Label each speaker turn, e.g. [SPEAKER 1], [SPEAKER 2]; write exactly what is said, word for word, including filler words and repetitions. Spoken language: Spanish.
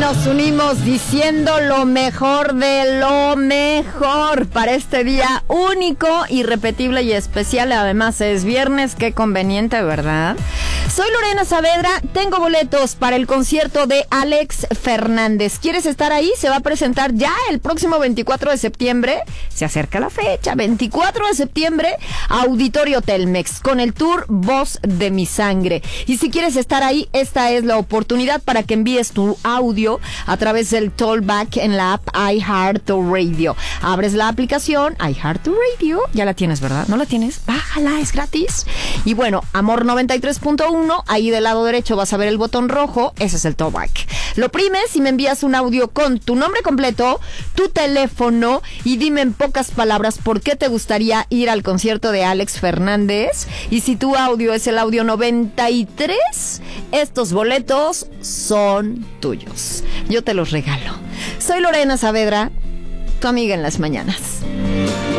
[SPEAKER 1] nos unimos diciendo lo mejor de lo mejor para este día único, irrepetible y especial. Además es viernes, qué conveniente, ¿verdad? Soy Lorena Saavedra, tengo boletos para el concierto de Alex Fernández. ¿Quieres estar ahí? Se va a presentar ya el próximo veinticuatro de septiembre. Se acerca la fecha, veinticuatro de septiembre, Auditorio Telmex, con el tour Voz de mi Sangre. Y si quieres estar ahí, esta es la oportunidad para que envíes tu audio a través del Tollback en la app iHeartRadio. Abres la aplicación iHeartRadio, ya la tienes, ¿verdad? ¿No la tienes? Bájala, es gratis. Y bueno, Amor noventa y tres punto uno, ahí del lado derecho vas a ver el botón rojo, ese es el Tollback. Lo primes y me envías un audio con tu nombre completo, tu teléfono y dime en pocas palabras por qué te gustaría ir al concierto de Alex Fernández. Y si tu audio es el audio noventa y tres, estos boletos son tuyos. Yo te los regalo. Soy Lorena Saavedra, tu amiga en las mañanas.